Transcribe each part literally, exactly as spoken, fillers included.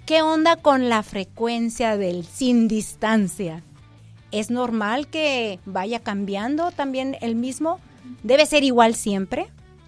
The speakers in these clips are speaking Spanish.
¿qué onda con la frecuencia del sin distancia? ¿Es normal que vaya cambiando también el mismo? ¿Debe ser igual siempre?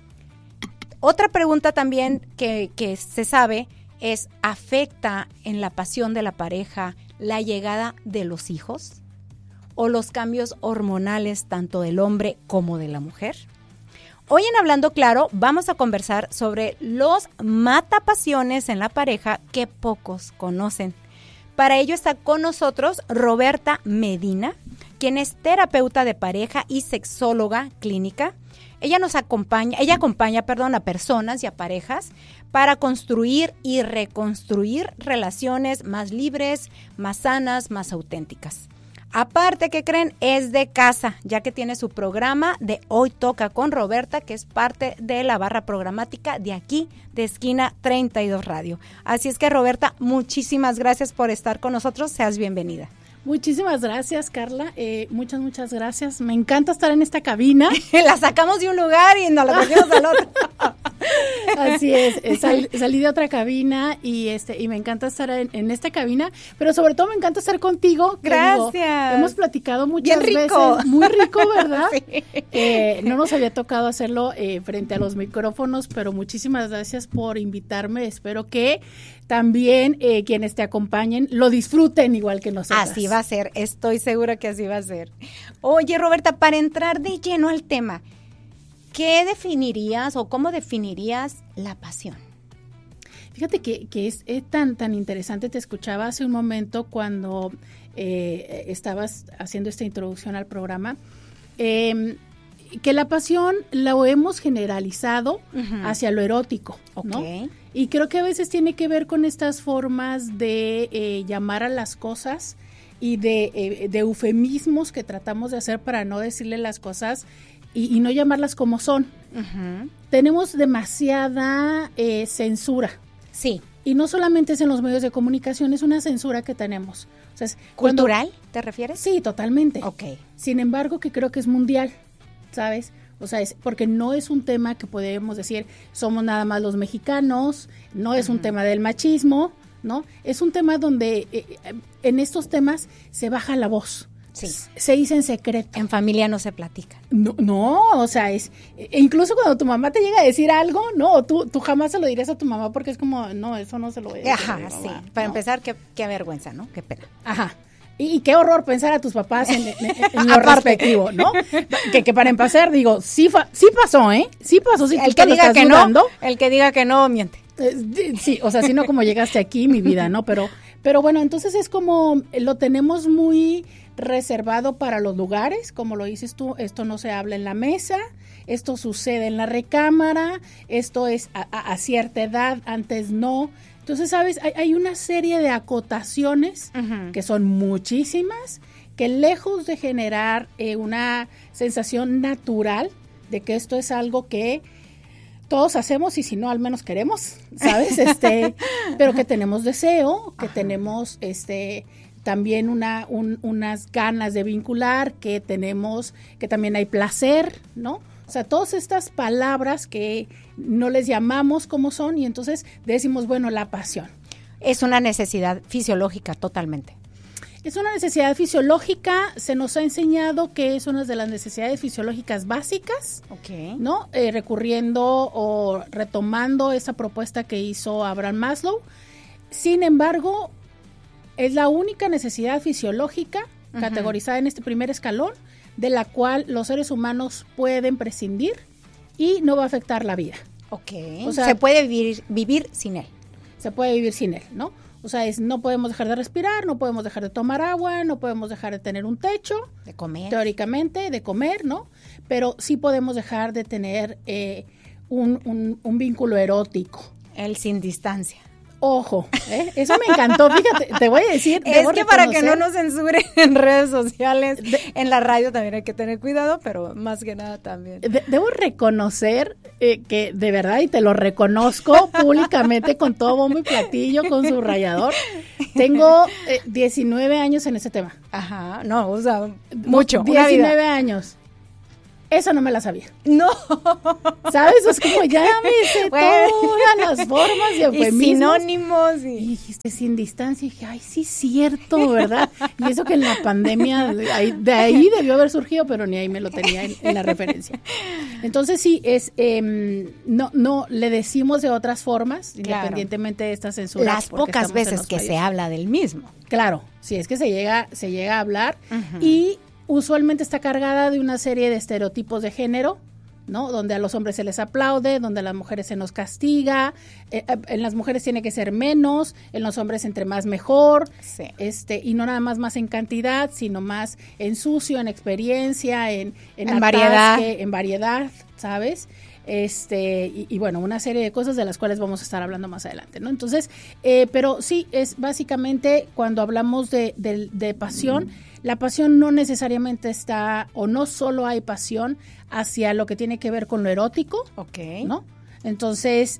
Otra pregunta también que, que se sabe es, ¿afecta en la pasión de la pareja la llegada de los hijos o los cambios hormonales tanto del hombre como de la mujer? Hoy en Hablando Claro vamos a conversar sobre los matapasiones en la pareja que pocos conocen. Para ello está con nosotros Roberta Medina, quien es terapeuta de pareja y sexóloga clínica. Ella nos acompaña, ella acompaña, perdón, a personas y a parejas para construir y reconstruir relaciones más libres, más sanas, más auténticas. Aparte, ¿qué creen? Es de casa, ya que tiene su programa de Hoy Toca con Roberta, que es parte de la barra programática de aquí, de Esquina treinta y dos Radio. Así es que, Roberta, muchísimas gracias por estar con nosotros. Seas bienvenida. Muchísimas gracias, Carla. Eh, muchas, muchas gracias. Me encanta estar en esta cabina. La sacamos de un lugar y nos la trajimos al otro. Así es, sal, salí de otra cabina y este y me encanta estar en, en esta cabina, pero sobre todo me encanta estar contigo. Gracias. Digo, hemos platicado muchas Bien rico. veces. Muy rico, ¿verdad? Sí. Eh, no nos había tocado hacerlo eh, frente a los micrófonos, pero muchísimas gracias por invitarme. Espero que también eh, quienes te acompañen lo disfruten igual que nosotros. Así va a ser, estoy segura que así va a ser. Oye, Roberta, para entrar de lleno al tema, ¿qué definirías o cómo definirías la pasión? Fíjate que, que es, es tan, tan interesante. Te escuchaba hace un momento cuando eh, estabas haciendo esta introducción al programa, eh, que la pasión la hemos generalizado uh-huh. hacia lo erótico, ¿no? Okay. Y creo que a veces tiene que ver con estas formas de eh, llamar a las cosas y de, eh, de eufemismos que tratamos de hacer para no decirle las cosas y, y no llamarlas como son. Uh-huh. Tenemos demasiada eh, censura. Sí. Y no solamente es en los medios de comunicación, es una censura que tenemos. O sea, es ¿cultural cuando, te refieres? Sí, totalmente. Ok. Sin embargo, que creo que es mundial, ¿sabes? O sea, es porque no es un tema que podemos decir somos nada más los mexicanos, no es uh-huh. un tema del machismo, ¿no? Es un tema donde eh, en estos temas se baja la voz. Sí. Se dice en secreto. En familia no se platica. No, no, o sea, es e incluso cuando tu mamá te llega a decir algo, no, tú, tú jamás se lo dirías a tu mamá porque es como, no, eso no se lo voy a decir. Ajá, a mi mamá, sí. ¿no? Para empezar, qué, qué vergüenza, ¿no? Qué pena. Ajá. Y, y qué horror pensar a tus papás en, en, en lo respectivo, ¿no? Que, que para empezar, digo, sí, fa, sí pasó, ¿eh? Sí pasó. Si el que diga que dudando, no, el que diga que no, miente. Eh, sí, o sea, si no, como llegaste aquí, mi vida, ¿no? Pero, pero bueno, entonces es como, lo tenemos muy reservado para los lugares, como lo dices tú, esto no se habla en la mesa, esto sucede en la recámara, esto es a, a, a cierta edad, antes no. Entonces, ¿sabes? Hay, hay una serie de acotaciones, uh-huh. que son muchísimas, que lejos de generar eh, una sensación natural de que esto es algo que todos hacemos y si no, al menos queremos, ¿sabes? Este, pero que tenemos deseo, que uh-huh. tenemos este también una un, unas ganas de vincular, que tenemos, que también hay placer, ¿no? O sea, todas estas palabras que no les llamamos como son y entonces decimos, bueno, la pasión. Es una necesidad fisiológica totalmente. Es una necesidad fisiológica, se nos ha enseñado que es una de las necesidades fisiológicas básicas, okay. ¿no? Eh, recurriendo o retomando esa propuesta que hizo Abraham Maslow. Sin embargo, es la única necesidad fisiológica uh-huh. categorizada en este primer escalón de la cual los seres humanos pueden prescindir y no va a afectar la vida. Ok, o sea, se puede vivir, vivir sin él. Se puede vivir sin él, ¿no? O sea, es, no podemos dejar de respirar, no podemos dejar de tomar agua, no podemos dejar de tener un techo. De comer. Teóricamente, de comer, ¿no? Pero sí podemos dejar de tener eh, un, un, un vínculo erótico. El sin distancia. Ojo, ¿eh? Eso me encantó, fíjate, te voy a decir. Es que para que no nos censuren en redes sociales, de, en la radio también hay que tener cuidado, pero más que nada también. De, debo reconocer eh, que de verdad, y te lo reconozco públicamente con todo bombo y platillo, con subrayador, tengo eh, diecinueve años en ese tema. Ajá, no, o sea, mucho. diecinueve años. Esa no me la sabía. No. ¿Sabes? Es como ya me sé bueno, todas las formas y eufemismos. Y sinónimos. Y... y dijiste sin distancia. Y dije, ay, sí, cierto, ¿verdad? Y eso que en la pandemia, de ahí, de ahí debió haber surgido, pero ni ahí me lo tenía en, en la referencia. Entonces sí, es eh, no, no, le decimos de otras formas, claro, independientemente de esta censura. Las pocas veces que se habla del mismo. Claro, sí, es que se llega, se llega a hablar uh-huh. y usualmente está cargada de una serie de estereotipos de género, ¿no? Donde a los hombres se les aplaude, donde a las mujeres se nos castiga, eh, en las mujeres tiene que ser menos, en los hombres entre más mejor, sí. este, y no nada más más en cantidad, sino más en sucio, en experiencia, en, en, en variedad, en variedad, ¿sabes? Este, y, y bueno, una serie de cosas de las cuales vamos a estar hablando más adelante, ¿no? Entonces, eh, pero sí, es básicamente cuando hablamos de, de, de pasión, mm. la pasión no necesariamente está, o no solo hay pasión hacia lo que tiene que ver con lo erótico, okay. ¿no? Entonces,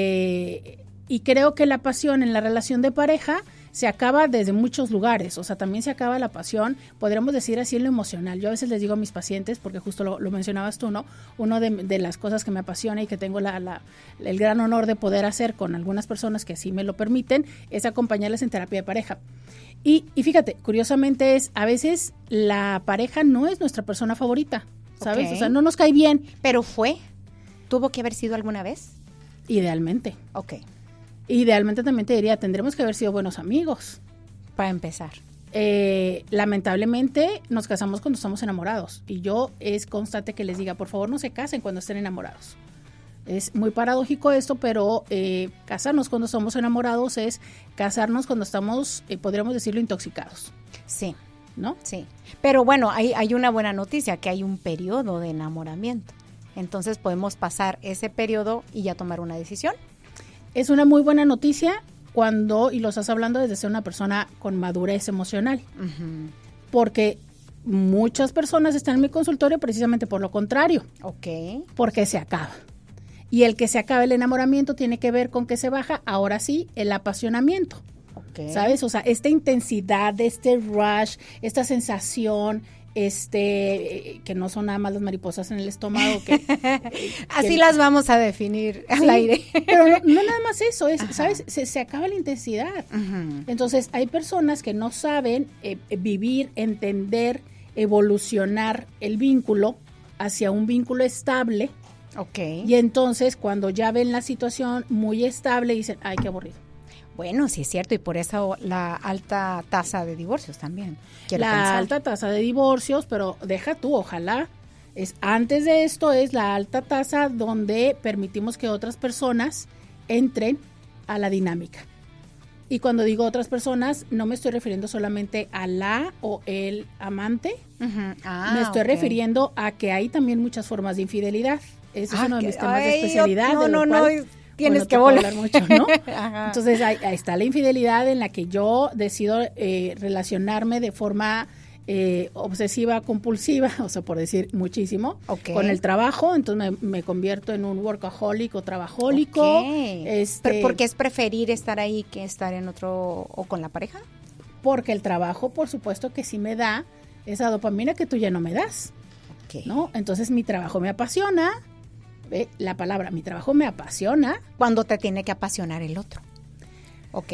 eh, y creo que la pasión en la relación de pareja se acaba desde muchos lugares, o sea, también se acaba la pasión, podríamos decir así en lo emocional. Yo a veces les digo a mis pacientes, porque justo lo, lo mencionabas tú, ¿no? Uno de, de las cosas que me apasiona y que tengo la, la, el gran honor de poder hacer con algunas personas que así me lo permiten, es acompañarles en terapia de pareja. Y, y fíjate, curiosamente es, a veces la pareja no es nuestra persona favorita, ¿sabes? Okay. O sea, no nos cae bien. ¿Pero fue? ¿Tuvo que haber sido alguna vez? Idealmente. Ok. Idealmente también te diría, tendremos que haber sido buenos amigos. Para empezar. Eh, lamentablemente nos casamos cuando estamos enamorados. Y yo es constante que les diga, por favor no se casen cuando estén enamorados. Es muy paradójico esto, pero eh, casarnos cuando estamos enamorados es casarnos cuando estamos, eh, podríamos decirlo, intoxicados. Sí. ¿No? Sí. Pero bueno, hay, hay una buena noticia, que hay un periodo de enamoramiento. Entonces podemos pasar ese periodo y ya tomar una decisión. Es una muy buena noticia cuando, y lo estás hablando desde ser una persona con madurez emocional, uh-huh. porque muchas personas están en mi consultorio precisamente por lo contrario. Ok. Porque se acaba. Y el que se acabe el enamoramiento tiene que ver con que se baja, ahora sí, el apasionamiento. Okay. ¿Sabes? O sea, esta intensidad, este rush, esta sensación, este, eh, que no son nada más las mariposas en el estómago. Que, eh, Así que, las vamos a definir al sí, aire. Pero no, no nada más eso, es, ¿sabes? Se, se acaba la intensidad. Ajá. Entonces, hay personas que no saben eh, vivir, entender, evolucionar el vínculo hacia un vínculo estable. Okay. Y entonces cuando ya ven la situación muy estable dicen, ay, qué aburrido. Bueno, sí es cierto, y por eso la alta tasa de divorcios también. La pensar. alta tasa de divorcios, pero deja tú, ojalá, es antes de esto es la alta tasa donde permitimos que otras personas entren a la dinámica. Y cuando digo otras personas, no me estoy refiriendo solamente a la o el amante, uh-huh. ah, me estoy okay. refiriendo a que hay también muchas formas de infidelidad. Ese ah, es uno de mis temas ay, de especialidad. No, de no, lo cual, no, tienes bueno, que volar hablar mucho, ¿no? Entonces ahí, ahí está la infidelidad en la que yo decido eh, relacionarme de forma eh, obsesiva, compulsiva, o sea, por decir muchísimo, okay. con el trabajo. Entonces me, me convierto en un workaholic o trabajólico. Okay. Este, ¿Por qué es preferir estar ahí que estar en otro o con la pareja? Porque el trabajo, por supuesto que sí me da esa dopamina que tú ya no me das, okay. ¿no? Entonces mi trabajo me apasiona. ¿Ve? La palabra, mi trabajo me apasiona. Cuando te tiene que apasionar el otro. Ok.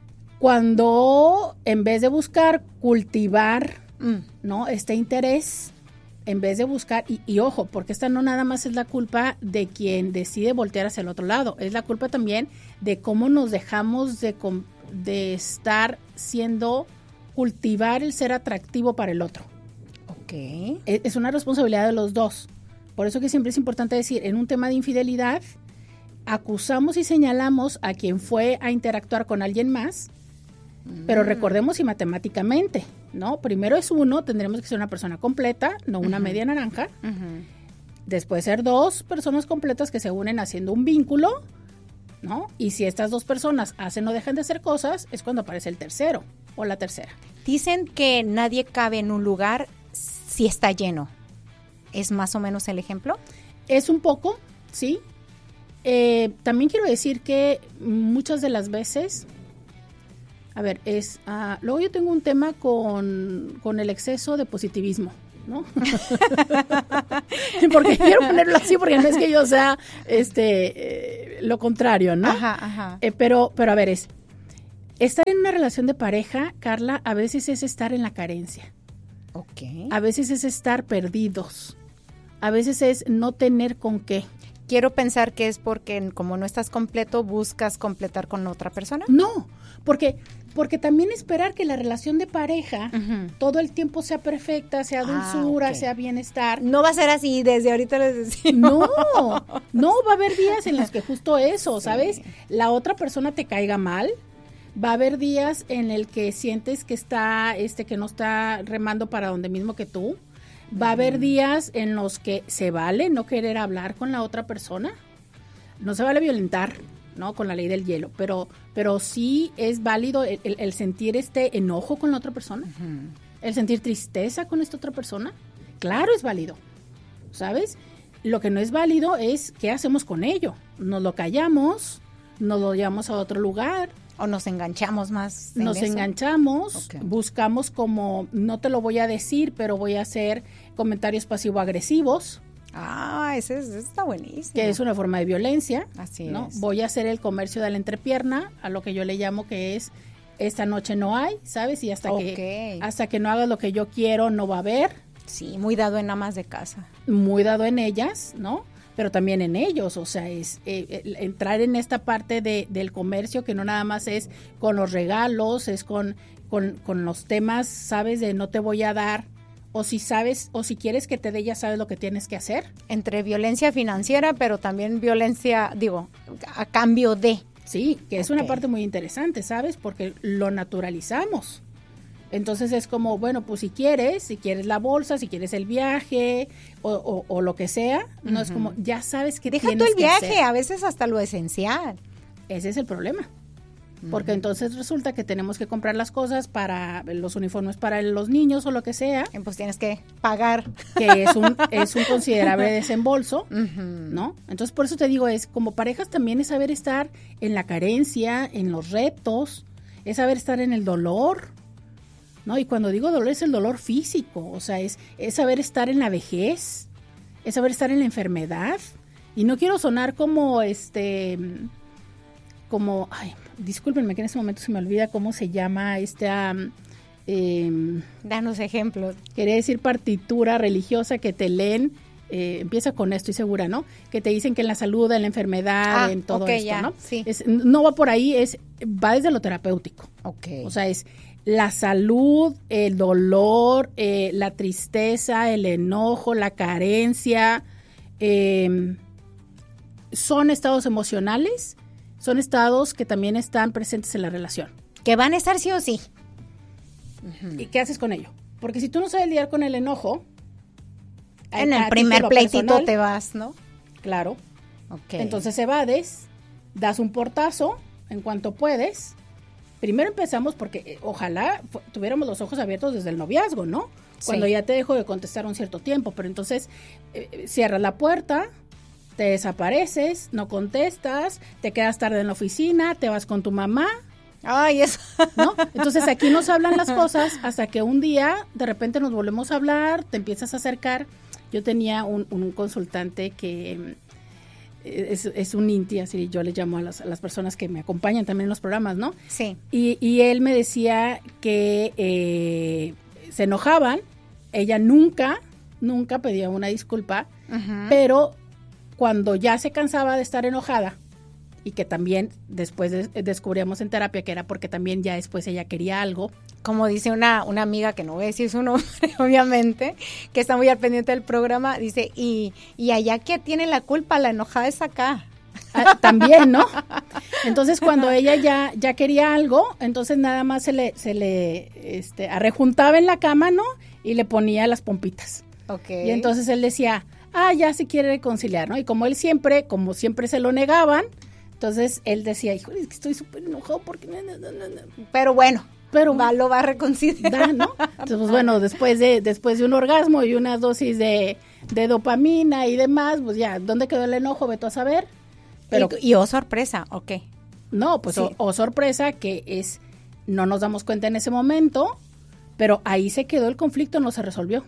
Cuando en vez de buscar cultivar, mm. ¿no? este interés, en vez de buscar, y, y ojo, porque esta no nada más es la culpa de quien decide voltear hacia el otro lado, es la culpa también de cómo nos dejamos de, de estar siendo, cultivar el ser atractivo para el otro. Ok. Es, es una responsabilidad de los dos. Por eso que siempre es importante decir, en un tema de infidelidad, acusamos y señalamos a quien fue a interactuar con alguien más, mm. pero recordemos y matemáticamente, ¿no? Primero es uno, tendremos que ser una persona completa, no una uh-huh. media naranja. Uh-huh. Después ser dos personas completas que se unen haciendo un vínculo, ¿no? Y si estas dos personas hacen o dejan de hacer cosas, es cuando aparece el tercero o la tercera. Dicen que nadie cabe en un lugar si está lleno. ¿Es más o menos el ejemplo? Es un poco, sí. Eh, también quiero decir que muchas de las veces, a ver, es, uh, luego yo tengo un tema con, con el exceso de positivismo. ¿no? Porque quiero ponerlo así, porque no es que yo sea este eh, lo contrario, ¿no? Ajá, ajá. Eh, pero, pero a ver, es estar en una relación de pareja, Carla, a veces es estar en la carencia. Ok. A veces es estar perdidos. A veces es no tener con qué. Quiero pensar que es porque como no estás completo, buscas completar con otra persona. No, porque porque también esperar que la relación de pareja Uh-huh. todo el tiempo sea perfecta, sea dulzura, Ah, ok. sea bienestar. No va a ser así, desde ahorita les decimos. No, no, va a haber días en los que justo eso, ¿sabes? La otra persona te caiga mal. Va a haber días en el que sientes que está, este, que no está remando para donde mismo que tú. Va a haber días en los que se vale no querer hablar con la otra persona. No se vale violentar, ¿no? Con la ley del hielo, pero, pero sí es válido el, el, el sentir este enojo con la otra persona, Uh-huh. el sentir tristeza con esta otra persona. Claro, es válido, ¿sabes? Lo que no es válido es qué hacemos con ello. Nos lo callamos, nos lo llevamos a otro lugar. O nos enganchamos más en Nos eso. enganchamos, Okay. buscamos como, no te lo voy a decir, pero voy a hacer comentarios pasivo-agresivos, Ah, ese, ese está buenísimo. que es una forma de violencia. Así ¿no? es. Voy a hacer el comercio de la entrepierna, a lo que yo le llamo que es, esta noche no hay, ¿sabes? Y hasta, Okay. que, hasta que no hagas lo que yo quiero, no va a haber. Sí, muy dado en amas de casa. Muy dado en ellas, ¿no? Pero también en ellos, o sea, es eh, el entrar en esta parte de, del comercio que no nada más es con los regalos, es con, con, con los temas, ¿sabes? De no te voy a dar, o si sabes, o si quieres que te dé, ya sabes lo que tienes que hacer. Entre violencia financiera, pero también violencia, digo, a cambio de. Sí, que es Ok. una parte muy interesante, ¿sabes? Porque lo naturalizamos. Entonces es como, bueno, pues si quieres, si quieres la bolsa, si quieres el viaje o, o, o lo que sea, no Ujú. es como, ya sabes que Deja tú tienes el que viaje, hacer. a veces hasta lo esencial. Ese es el problema. Porque entonces resulta que tenemos que comprar las cosas para los uniformes para los niños o lo que sea, Y pues tienes que pagar. que es un, es un considerable desembolso, Ujú. ¿no? Entonces por eso te digo, es como parejas también es saber estar en la carencia, en los retos, es saber estar en el dolor, ¿no? Y cuando digo dolor es el dolor físico, o sea, es, es saber estar en la vejez, es saber estar en la enfermedad. Y no quiero sonar como este, como, ay, discúlpenme que en este momento se me olvida cómo se llama esta, eh, Danos ejemplos. quería decir partitura religiosa que te leen, eh, empieza con esto, estoy segura, ¿no? Que te dicen que en la salud, en la enfermedad, Ah, en todo ok, esto, ya, ¿no? sí. Es, no va por ahí, es va desde lo terapéutico. Ok. O sea, es la salud, el dolor, eh, la tristeza, el enojo, la carencia, eh, son estados emocionales, son estados que también están presentes en la relación. que van a estar sí o sí. ¿Y qué haces con ello? Porque si tú no sabes lidiar con el enojo, En a- a el ti primer lo pleitito personal, te vas, ¿no? claro. Ok. Entonces evades, das un portazo en cuanto puedes. Primero empezamos porque eh, ojalá fu- tuviéramos los ojos abiertos desde el noviazgo, ¿no? Cuando Sí. ya te dejo de contestar un cierto tiempo, pero entonces eh, eh, cierras la puerta, te desapareces, no contestas, te quedas tarde en la oficina, te vas con tu mamá, Ay, eso. ¿no? Entonces aquí nos hablan las cosas hasta que un día de repente nos volvemos a hablar, te empiezas a acercar. Yo tenía un, un consultante que eh, es, es un inti, así yo le llamo a las, a las personas que me acompañan también en los programas, ¿no? Sí. Y, y él me decía que eh, se enojaban, ella nunca, nunca pedía una disculpa, Ujú. pero cuando ya se cansaba de estar enojada, y que también después de- descubríamos en terapia que era porque también ya después ella quería algo. Como dice una, una amiga, que no voy a decir su nombre, obviamente, que está muy al pendiente del programa, dice, y, y allá que tiene la culpa, la enojada es acá. Ah, también, ¿no? Entonces cuando ella ya, ya quería algo, entonces nada más se le, se le este, arrejuntaba en la cama, ¿no? Y le ponía las pompitas. Ok. Y entonces él decía, ah, ya se quiere reconciliar, ¿no? Y como él siempre, como siempre se lo negaban, entonces él decía, híjole, es que estoy súper enojado porque... no, no, no, no". Pero bueno, Pero va, lo va a reconsiderar. da, ¿no? Entonces, pues bueno, después de, después de un orgasmo y una dosis de, de dopamina y demás, pues ya, ¿dónde quedó el enojo? Vete a saber. Pero y, y oh, sorpresa, ok. no, pues Sí. o, o sorpresa que es, no nos damos cuenta en ese momento, pero ahí se quedó el conflicto, no se resolvió.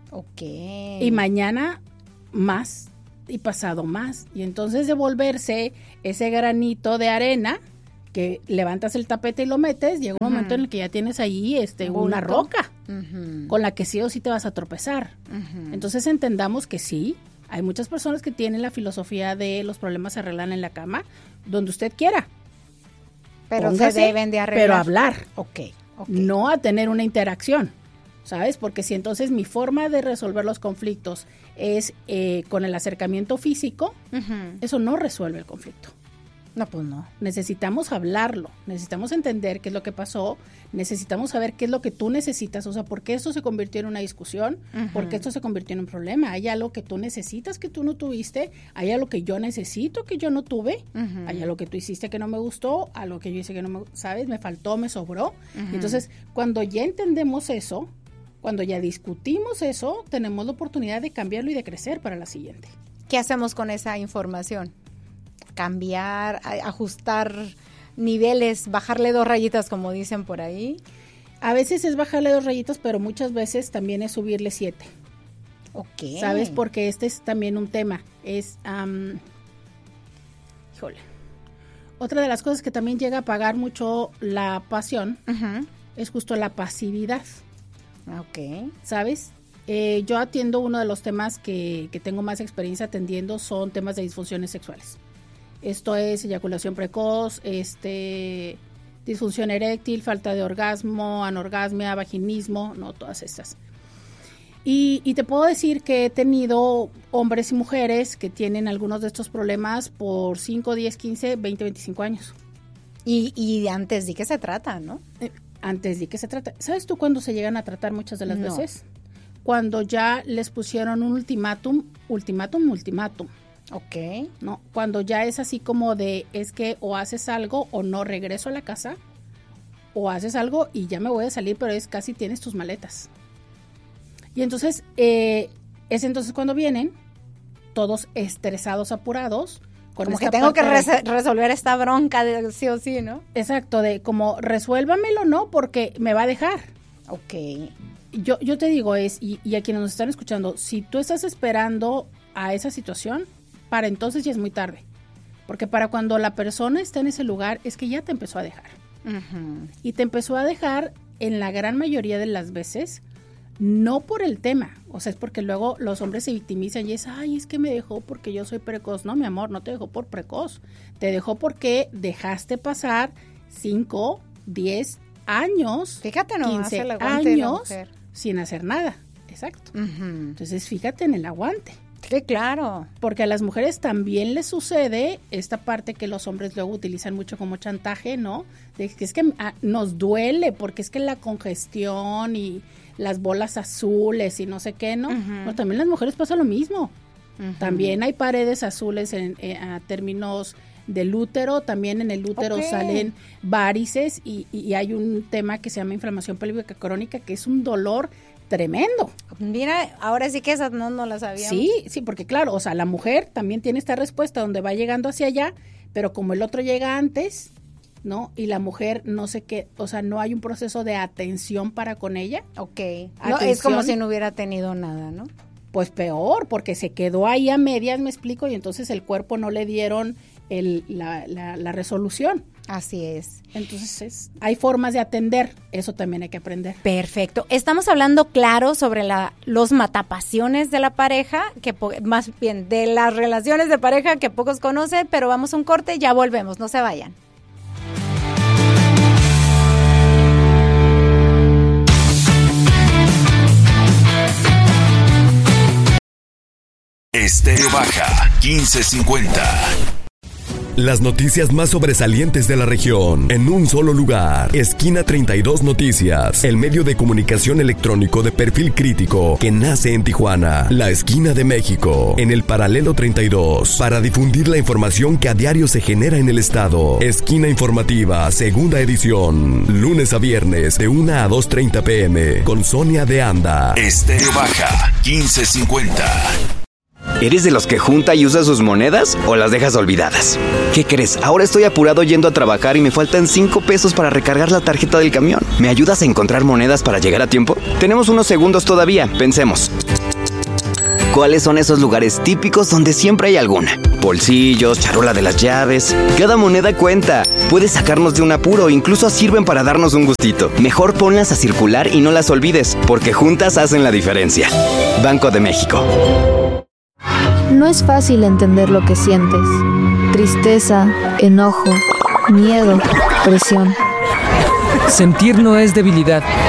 Ok. Y mañana más y pasado más. Y entonces de volverse ese granito de arena que levantas el tapete y lo metes, llega un uh-huh. momento en el que ya tienes ahí este, una roca uh-huh. con la que sí o sí te vas a tropezar. Uh-huh. Entonces entendamos que sí, hay muchas personas que tienen la filosofía de los problemas se arreglan en la cama, donde usted quiera. Pero Póngase, se deben de arreglar. Pero hablar, okay, okay. no a tener una interacción, ¿sabes? Porque si entonces mi forma de resolver los conflictos es eh, con el acercamiento físico, uh-huh. eso no resuelve el conflicto. No, pues no. Necesitamos hablarlo, necesitamos entender qué es lo que pasó, necesitamos saber qué es lo que tú necesitas, o sea, por qué esto se convirtió en una discusión, uh-huh. por qué esto se convirtió en un problema. Hay algo que tú necesitas que tú no tuviste, hay algo que yo necesito que yo no tuve, uh-huh. hay algo que tú hiciste que no me gustó, algo que yo hice que no me, ¿sabes? Me faltó, me sobró. Uh-huh. Entonces, cuando ya entendemos eso, cuando ya discutimos eso, tenemos la oportunidad de cambiarlo y de crecer para la siguiente. ¿Qué hacemos con esa información? Cambiar, ajustar niveles, bajarle dos rayitas, como dicen por ahí. A veces es bajarle dos rayitas, pero muchas veces también es subirle siete. Ok. ¿Sabes? Porque este es también un tema. Es, um, híjole. Otra de las cosas que también llega a apagar mucho la pasión uh-huh. es justo la pasividad. Ok. ¿Sabes? Eh, yo atiendo uno de los temas que, que tengo más experiencia atendiendo son temas de disfunciones sexuales. Esto es eyaculación precoz, este, disfunción eréctil, falta de orgasmo, anorgasmia, vaginismo, no, todas estas. Y, y te puedo decir que he tenido hombres y mujeres que tienen algunos de estos problemas por cinco, diez, quince, veinte, veinticinco años. Y, y antes de qué se trata, ¿no? Eh, antes de qué se trata. ¿Sabes tú cuándo se llegan a tratar muchas de las no. veces? Cuando ya les pusieron un ultimátum, ultimátum, ultimátum. Ok. No, cuando ya es así como de, es que o haces algo o no regreso a la casa, o haces algo y ya me voy a salir, pero es casi tienes tus maletas. Y entonces, eh, es entonces cuando vienen, todos estresados, apurados. Con como que tengo que res- resolver esta bronca de sí o sí, ¿no? Exacto, de como resuélvamelo, ¿no? Porque me va a dejar. Ok. Yo, yo te digo es, y, y a quienes nos están escuchando, si tú estás esperando a esa situación, para entonces ya es muy tarde. Porque para cuando la persona está en ese lugar es que ya te empezó a dejar. Uh-huh. Y te empezó a dejar en la gran mayoría de las veces, no por el tema. O sea, es porque luego los hombres se victimizan y es, ay, es que me dejó porque yo soy precoz. No, mi amor, no te dejó por precoz. Te dejó porque dejaste pasar cinco, diez años, fíjate nomás, quince el aguante años de la mujer. Sin hacer nada. Exacto. Uh-huh. Entonces, fíjate en el aguante. Sí, claro. Porque a las mujeres también les sucede esta parte que los hombres luego utilizan mucho como chantaje, ¿no? De que es que ah, nos duele porque es que la congestión y las bolas azules y no sé qué, ¿no? Uh-huh. Pero también las mujeres pasa lo mismo. Uh-huh. También hay paredes azules en, en, a términos del útero, también en el útero okay. salen varices y, y hay un tema que se llama inflamación pélvica crónica, que es un dolor tremendo. Mira, ahora sí que esas no, no las sabíamos. Sí, sí, porque claro, o sea, la mujer también tiene esta respuesta donde va llegando hacia allá, pero como el otro llega antes, ¿no? Y la mujer no sé qué, o sea, no hay un proceso de atención para con ella. Ok. No, es como si no hubiera tenido nada, ¿no? Pues peor, porque se quedó ahí a medias, me explico, y entonces el cuerpo no le dieron el, la, la, la resolución. Así es. Entonces es, hay formas de atender, eso también hay que aprender. Perfecto. Estamos hablando, claro, sobre la, los matapasiones de la pareja, que po- más bien de las relaciones de pareja que pocos conocen, pero vamos a un corte y ya volvemos, no se vayan. Estéreo Baja quince cincuenta. Las noticias más sobresalientes de la región en un solo lugar. Esquina treinta y dos Noticias, el medio de comunicación electrónico de perfil crítico que nace en Tijuana, la esquina de México, en el paralelo treinta y dos, para difundir la información que a diario se genera en el estado. Esquina informativa, segunda edición, lunes a viernes de una a dos treinta pm, con Sonia de Anda. Estéreo Baja quince cincuenta. ¿Eres de los que junta y usa sus monedas o las dejas olvidadas? ¿Qué crees? Ahora estoy apurado yendo a trabajar y me faltan cinco pesos para recargar la tarjeta del camión. ¿Me ayudas a encontrar monedas para llegar a tiempo? Tenemos unos segundos todavía, pensemos. ¿Cuáles son esos lugares típicos donde siempre hay alguna? Bolsillos, charola de las llaves. Cada moneda cuenta. Puedes sacarnos de un apuro, incluso sirven para darnos un gustito. Mejor ponlas a circular y no las olvides, porque juntas hacen la diferencia. Banco de México. No es fácil entender lo que sientes. Tristeza, enojo, miedo, presión. Sentir no es debilidad,